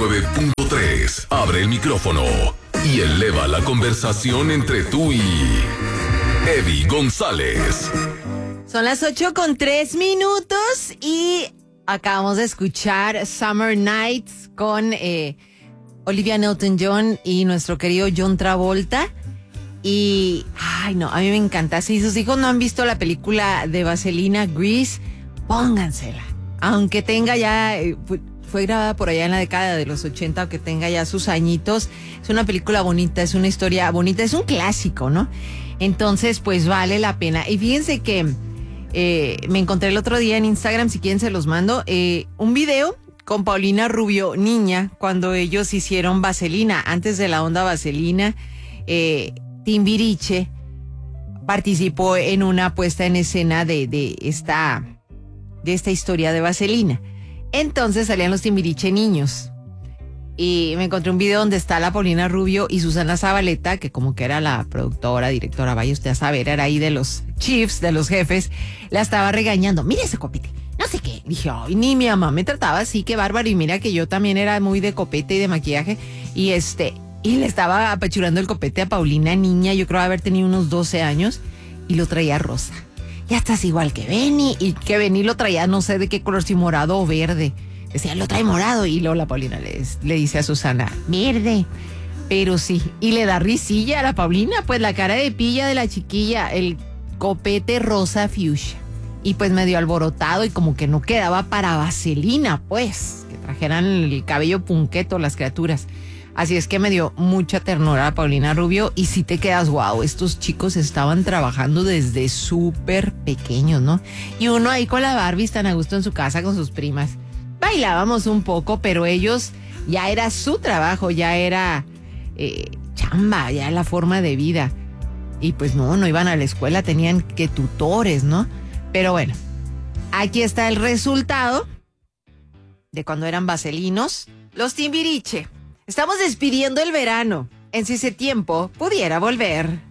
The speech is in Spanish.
99.3. Abre el micrófono y eleva la conversación entre tú y Eddie González. Son las 8:03 y acabamos de escuchar Summer Nights con Olivia Newton-John y nuestro querido John Travolta. Y, ay no, a mí me encanta. Si sus hijos no han visto la película de Vaselina, Grease, póngansela. Aunque tenga ya, fue grabada por allá en la década de los 80, aunque tenga ya sus añitos. Es una película bonita, es una historia bonita, es un clásico, ¿no? Entonces, pues vale la pena. Y fíjense que me encontré el otro día en Instagram, si quieren se los mando, un video con Paulina Rubio, niña, cuando ellos hicieron Vaselina, antes de la onda Vaselina. Timbiriche participó en una puesta en escena de esta historia de Vaselina. Entonces salían los Timbiriche niños. Y me encontré un video donde está la Paulina Rubio y Susana Zabaleta, que como que era la productora, directora, vaya usted a saber, era ahí de los chiefs, de los jefes, la estaba regañando. Mire ese copete, no sé qué. Dije, ay, ni mi mamá me trataba así, qué bárbaro. Y mira que yo también era muy de copete y de maquillaje. Y le estaba apachurando el copete a Paulina, niña, yo creo haber tenido unos 12 años, y lo traía rosa. Ya estás igual que Benny, y que Benny lo traía no sé de qué color, si morado o verde. Decía, lo trae morado, y luego la Paulina le dice a Susana, verde. Pero sí, y le da risilla a la Paulina, pues la cara de pilla de la chiquilla, el copete rosa fuchsia. Y pues medio alborotado, y como que no quedaba para Vaselina, pues, que trajeran el cabello punqueto las criaturas. Así es que me dio mucha ternura a Paulina Rubio y si te quedas, wow, estos chicos estaban trabajando desde súper pequeños, ¿no? Y uno ahí con la Barbie tan a gusto en su casa con sus primas. Bailábamos un poco, pero ellos ya era su trabajo, ya era chamba, ya la forma de vida. Y pues no iban a la escuela, tenían que tutores, ¿no? Pero bueno, aquí está el resultado de cuando eran vaselinos, los Timbiriche. Estamos despidiendo el verano, en si ese tiempo pudiera volver.